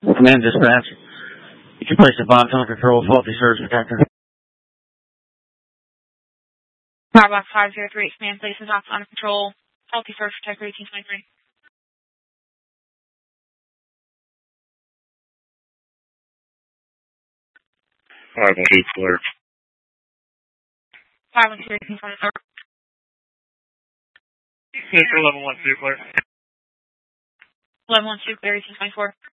Command dispatch. You can place the bombs on control, faulty surge protector. Powerbox 503, command places off on control, faulty surge protector 1823. 512 clear. 512, 1824. 1112 clear. 1112, clear 1824.